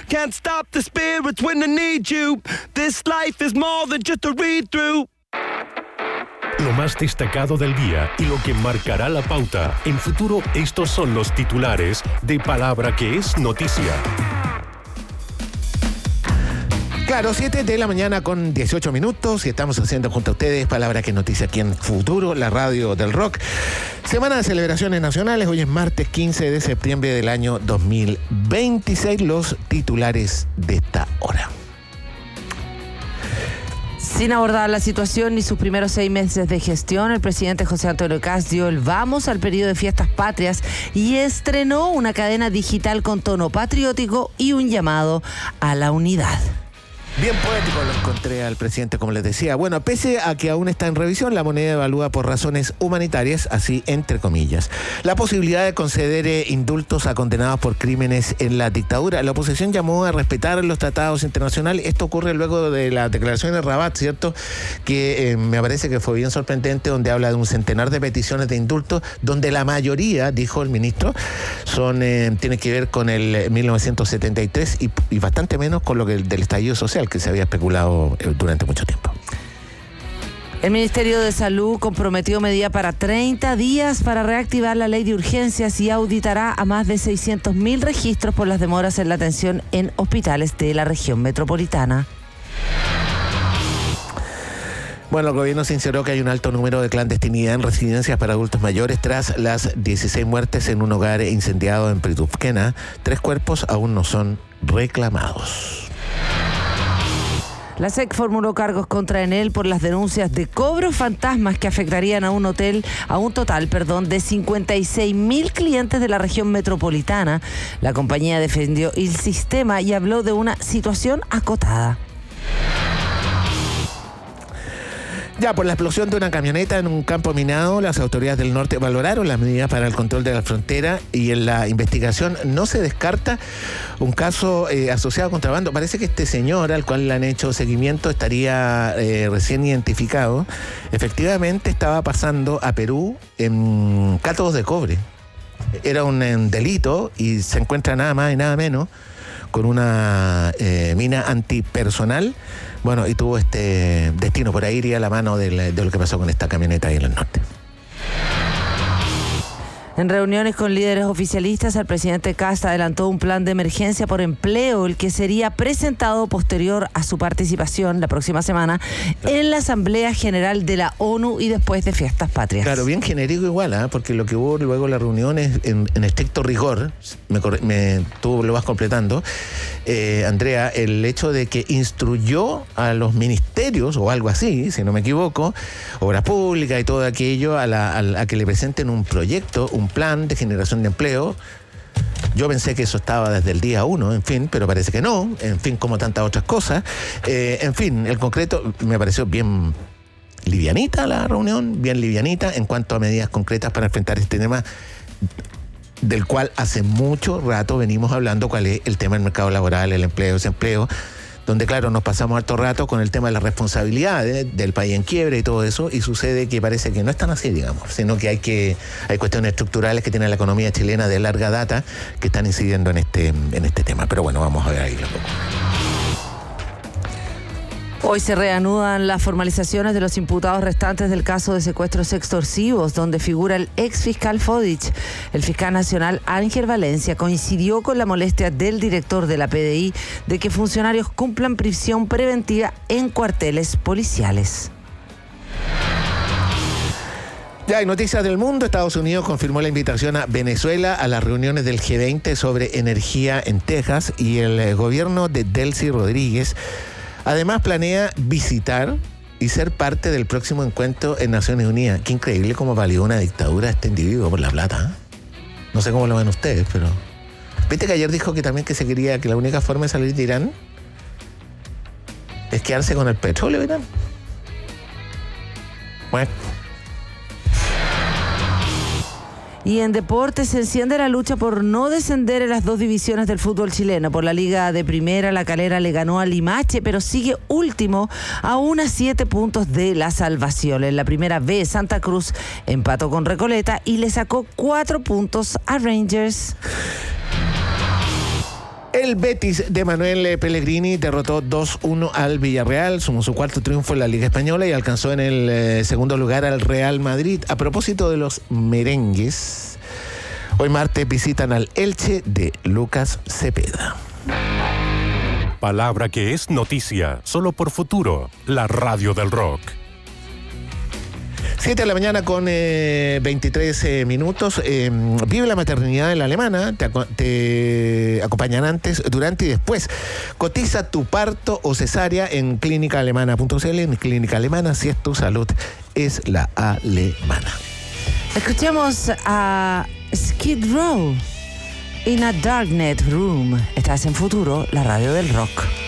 Can't stop the spirits when I need you. This life is more than just a read-through. Lo más destacado del día y lo que marcará la pauta. En futuro, estos son los titulares de Palabra que es noticia. Claro, 7 de la mañana con 18 minutos y estamos haciendo junto a ustedes Palabra que es noticia aquí en Futuro, la radio del rock. Semana de celebraciones nacionales, hoy es martes 15 de septiembre del año 2026, los titulares de esta hora. Sin abordar la situación ni sus primeros 6 meses de gestión, el presidente José Antonio Kast dio el vamos al periodo de fiestas patrias y estrenó una cadena digital con tono patriótico y un llamado a la unidad. Bien poético lo encontré al presidente, como les decía. Bueno, pese a que aún está en revisión, la moneda evalúa por razones humanitarias, así entre comillas, la posibilidad de conceder indultos a condenados por crímenes en la dictadura. La oposición llamó a respetar los tratados internacionales. Esto ocurre luego de la declaración de Rabat, ¿cierto? Que me parece que fue bien sorprendente, donde habla de un centenar de peticiones de indultos, donde la mayoría, dijo el ministro, tiene que ver con el 1973 y bastante menos con lo que del estallido social que se había especulado durante mucho tiempo. El Ministerio de Salud comprometió medida para 30 días para reactivar la ley de urgencias y auditará a más de 600.000 registros por las demoras en la atención en hospitales de la región metropolitana. Bueno, el gobierno sinceró que hay un alto número de clandestinidad en residencias para adultos mayores tras las 16 muertes en un hogar incendiado en Pritufquena. 3 cuerpos aún no son reclamados. La SEC formuló cargos contra Enel por las denuncias de cobros fantasmas que afectarían a un total de 56.000 clientes de la región metropolitana. La compañía defendió el sistema y habló de una situación acotada. Ya, por la explosión de una camioneta en un campo minado, las autoridades del norte valoraron las medidas para el control de la frontera y en la investigación no se descarta un caso asociado a contrabando. Parece que este señor al cual le han hecho seguimiento estaría recién identificado. Efectivamente estaba pasando a Perú en cátodos de cobre. Era un delito y se encuentra nada más y nada menos con una mina antipersonal. Bueno, y tuvo este destino. Por ahí iría la mano de lo que pasó con esta camioneta ahí en el norte. En reuniones con líderes oficialistas, el presidente Kast adelantó un plan de emergencia por empleo, el que sería presentado posterior a su participación la próxima semana en la Asamblea General de la ONU y después de Fiestas Patrias. Claro, bien genérico igual, porque lo que hubo luego en las reuniones, en estricto rigor, tú lo vas completando, Andrea, el hecho de que instruyó a los ministerios, o algo así, si no me equivoco, obras públicas y todo aquello, a que le presenten un proyecto, un plan de generación de empleo. Yo pensé que eso estaba desde el día 1, en fin, pero parece que no, en fin, como tantas otras cosas. En fin, el concreto me pareció bien livianita la reunión, bien livianita en cuanto a medidas concretas para enfrentar este tema del cual hace mucho rato venimos hablando, cuál es el tema del mercado laboral, el empleo, desempleo, donde claro, nos pasamos harto rato con el tema de la responsabilidad del país en quiebra y todo eso, y sucede que parece que no es tan así, digamos, sino que hay cuestiones estructurales que tiene la economía chilena de larga data que están incidiendo en este tema. Pero bueno, vamos a ver ahí un poco. Hoy se reanudan las formalizaciones de los imputados restantes del caso de secuestros extorsivos, donde figura el ex fiscal Fodich. El fiscal nacional Ángel Valencia coincidió con la molestia del director de la PDI de que funcionarios cumplan prisión preventiva en cuarteles policiales. Ya hay noticias del mundo. Estados Unidos confirmó la invitación a Venezuela a las reuniones del G20 sobre energía en Texas, y el gobierno de Delcy Rodríguez además planea visitar y ser parte del próximo encuentro en Naciones Unidas. Qué increíble cómo valió una dictadura este individuo por la plata, ¿eh? No sé cómo lo ven ustedes, pero... ¿Viste que ayer dijo que también que la única forma de salir de Irán es quedarse con el petróleo de Irán? Bueno. Y en deportes se enciende la lucha por no descender en las 2 divisiones del fútbol chileno. Por la Liga de Primera, La Calera le ganó a Limache, pero sigue último a 7 puntos de la salvación. En la Primera B, Santa Cruz empató con Recoleta y le sacó 4 puntos a Rangers. El Betis de Manuel Pellegrini derrotó 2-1 al Villarreal, sumó su cuarto triunfo en la Liga Española y alcanzó en el segundo lugar al Real Madrid. A propósito de los merengues, hoy martes visitan al Elche de Lucas Cepeda. Palabra que es noticia, solo por Futuro, la radio del rock. 7 de la mañana con 23 minutos. Vive la maternidad en la alemana. Te acompañan antes, durante y después. Cotiza tu parto o cesárea en clínicaalemana.cl. En Clínica Alemana, si es tu salud, es la alemana. Escuchemos a Skid Row, In a Darknet Room. Estás en Futuro, la radio del rock.